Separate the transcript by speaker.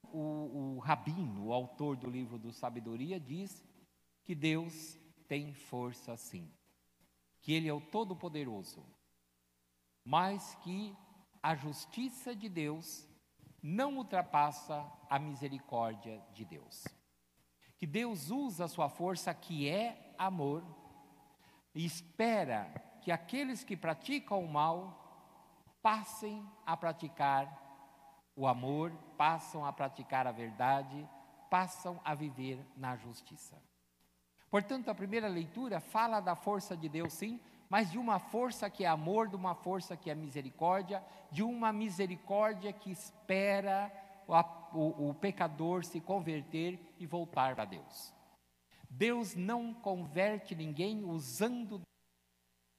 Speaker 1: o Rabino, o autor do livro do Sabedoria, diz que Deus tem força sim, que Ele é o Todo-Poderoso, mas que a justiça de Deus não ultrapassa a misericórdia de Deus. Que Deus usa a sua força, que é amor, e espera que aqueles que praticam o mal passem a praticar o amor, passam a praticar a verdade, passam a viver na justiça. Portanto, a primeira leitura fala da força de Deus, sim, mas de uma força que é amor, de uma força que é misericórdia, de uma misericórdia que espera o pecador se converter e voltar para Deus. Deus não converte ninguém usando